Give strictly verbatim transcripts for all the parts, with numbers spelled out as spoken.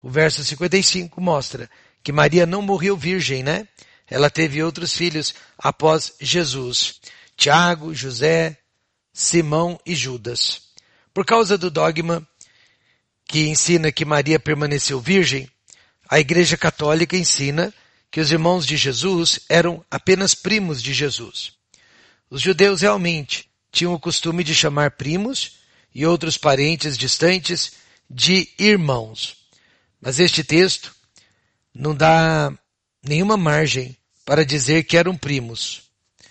o verso cinquenta e cinco mostra que Maria não morreu virgem, né? Ela teve outros filhos após Jesus. Tiago, José, Simão e Judas. Por causa do dogma que ensina que Maria permaneceu virgem, a Igreja Católica ensina que os irmãos de Jesus eram apenas primos de Jesus. Os judeus realmente tinham o costume de chamar primos e outros parentes distantes de irmãos. Mas este texto não dá nenhuma margem para dizer que eram primos.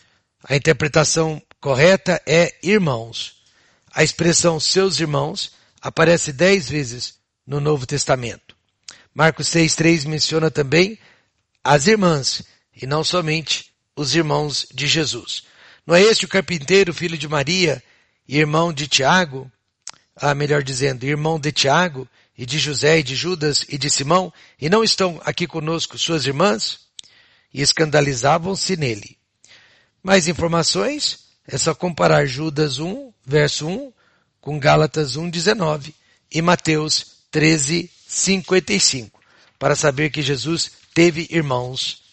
A interpretação correta é irmãos. A expressão seus irmãos aparece dez vezes no Novo Testamento. Marcos seis, três menciona também as irmãs, e não somente os irmãos de Jesus. Não é este o carpinteiro, filho de Maria, e irmão de Tiago? Ah, melhor dizendo, irmão de Tiago, e de José, e de Judas, e de Simão, e não estão aqui conosco suas irmãs? E escandalizavam-se nele. Mais informações? É só comparar Judas um, verso um, com Gálatas um, dezenove, e Mateus treze, cinquenta e cinco, para saber que Jesus teve irmãos,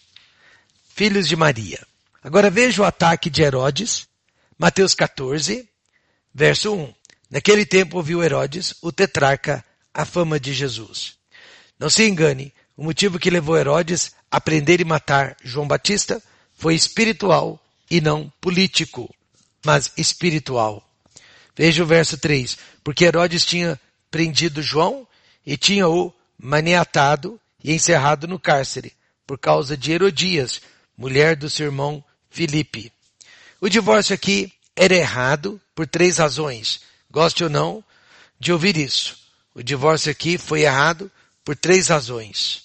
filhos de Maria. Agora veja o ataque de Herodes, Mateus quatorze, verso um. Naquele tempo ouviu Herodes, o tetrarca, a fama de Jesus. Não se engane, o motivo que levou Herodes a prender e matar João Batista foi espiritual e não político, mas espiritual. Veja o verso três. Porque Herodes tinha prendido João e tinha-o maniatado e encerrado no cárcere, por causa de Herodias, mulher do seu irmão Filipe. O divórcio aqui era errado por três razões. Goste ou não de ouvir isso. O divórcio aqui foi errado por três razões.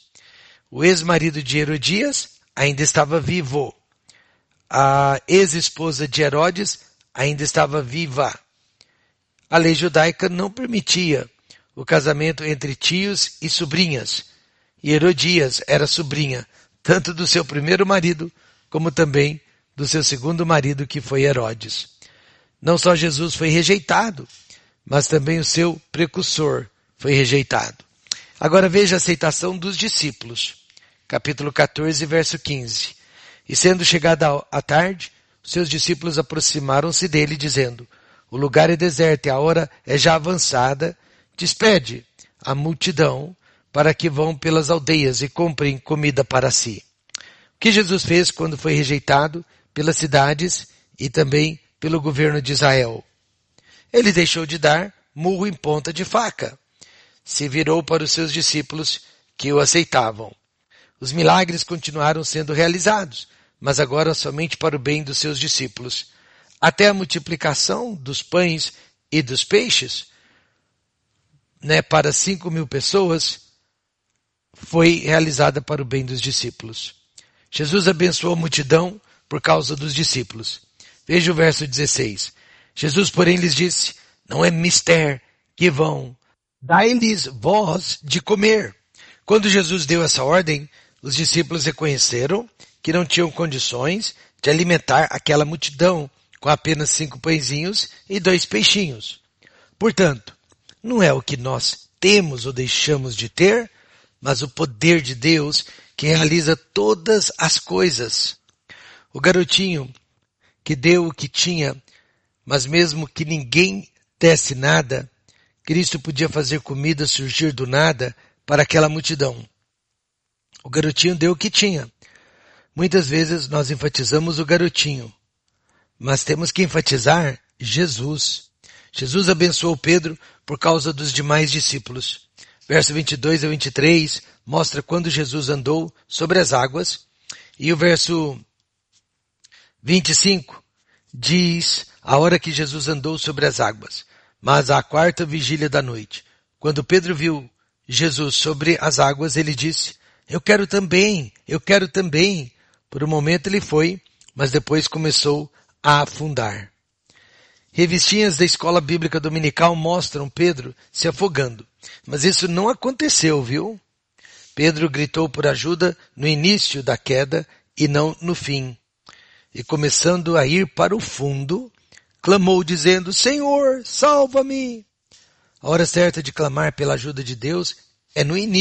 O ex-marido de Herodias ainda estava vivo. A ex-esposa de Herodes ainda estava viva. A lei judaica não permitia o casamento entre tios e sobrinhas. E Herodias era sobrinha, tanto do seu primeiro marido, como também do seu segundo marido, que foi Herodes. Não só Jesus foi rejeitado, mas também o seu precursor foi rejeitado. Agora veja a aceitação dos discípulos. Capítulo quatorze, verso quinze. E sendo chegada a tarde, os seus discípulos aproximaram-se dele, dizendo: o lugar é deserto e a hora é já avançada. Despede a multidão para que vão pelas aldeias e comprem comida para si. O que Jesus fez quando foi rejeitado pelas cidades e também pelo governo de Israel? Ele deixou de dar murro em ponta de faca. Se virou para os seus discípulos que o aceitavam. Os milagres continuaram sendo realizados, mas agora somente para o bem dos seus discípulos. Até a multiplicação dos pães e dos peixes, né, para cinco mil pessoas, foi realizada para o bem dos discípulos. Jesus abençoou a multidão por causa dos discípulos. Veja o verso dezesseis. Jesus, porém, lhes disse: não é mister que vão, dai-lhes vós de comer. Quando Jesus deu essa ordem, os discípulos reconheceram que não tinham condições de alimentar aquela multidão com apenas cinco pãezinhos e dois peixinhos. Portanto, não é o que nós temos ou deixamos de ter, mas o poder de Deus que realiza todas as coisas. O garotinho que deu o que tinha, mas mesmo que ninguém desse nada, Cristo podia fazer comida surgir do nada para aquela multidão. O garotinho deu o que tinha. Muitas vezes nós enfatizamos o garotinho, mas temos que enfatizar Jesus. Jesus abençoou Pedro por causa dos demais discípulos. Verso vinte e dois a vinte e três mostra quando Jesus andou sobre as águas. E o verso vinte e cinco diz a hora que Jesus andou sobre as águas. Mas à quarta vigília da noite, quando Pedro viu Jesus sobre as águas, ele disse: eu quero também, eu quero também. Por um momento ele foi, mas depois começou a afundar. Revistinhas da escola bíblica dominical mostram Pedro se afogando. Mas isso não aconteceu, viu? Pedro gritou por ajuda no início da queda e não no fim. E começando a ir para o fundo, clamou dizendo: Senhor, salva-me! A hora certa de clamar pela ajuda de Deus é no início.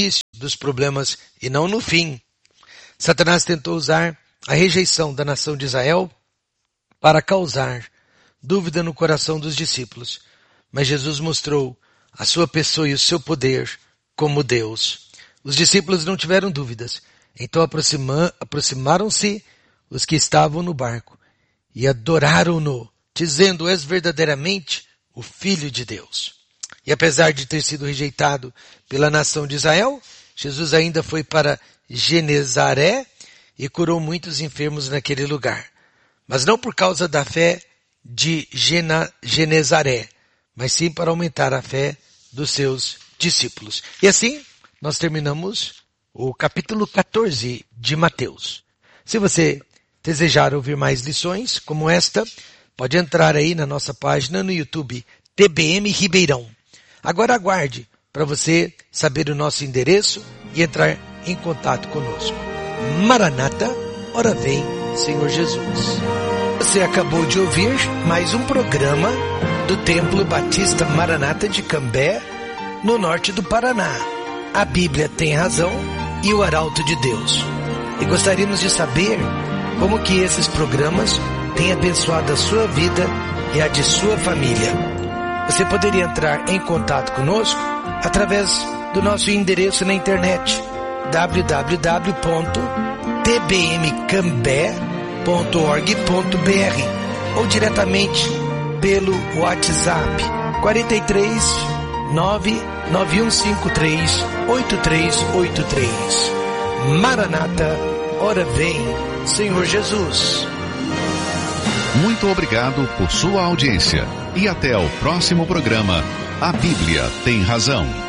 dos problemas e não no fim. Satanás tentou usar a rejeição da nação de Israel para causar dúvida no coração dos discípulos, mas Jesus mostrou a sua pessoa e o seu poder como Deus. Os discípulos não tiveram dúvidas, então aproxima, aproximaram-se os que estavam no barco e adoraram-no, dizendo: és verdadeiramente o Filho de Deus. E apesar de ter sido rejeitado pela nação de Israel, Jesus ainda foi para Genezaré e curou muitos enfermos naquele lugar. Mas não por causa da fé de Gena, Genezaré, mas sim para aumentar a fé dos seus discípulos. E assim, nós terminamos o capítulo quatorze de Mateus. Se você desejar ouvir mais lições como esta, pode entrar aí na nossa página no YouTube, T B M Ribeirão. Agora aguarde para você saber o nosso endereço e entrar em contato conosco. Maranata, ora vem, Senhor Jesus. Você acabou de ouvir mais um programa do Templo Batista Maranata de Cambé, no norte do Paraná. A Bíblia tem razão e o Arauto de Deus. E gostaríamos de saber como que esses programas têm abençoado a sua vida e a de sua família. Você poderia entrar em contato conosco através do nosso endereço na internet, w w w ponto t b m cambé ponto org ponto b r, ou diretamente pelo WhatsApp quatro três nove nove um cinco três oito três oito três. Maranata, ora vem, Senhor Jesus. Muito obrigado por sua audiência e até o próximo programa. A Bíblia tem razão.